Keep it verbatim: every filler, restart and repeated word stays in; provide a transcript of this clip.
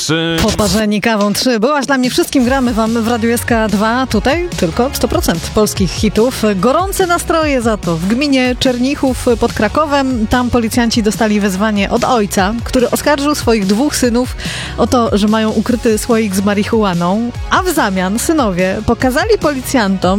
Poparzeni kawą trzy. Byłaś dla mnie wszystkim, gramy wam w Radiu S K dwa. Tutaj tylko sto procent polskich hitów. Gorące nastroje za to w gminie Czernichów pod Krakowem. Tam policjanci dostali wezwanie od ojca, który oskarżył swoich dwóch synów o to, że mają ukryty słoik z marihuaną, a w zamian synowie pokazali policjantom,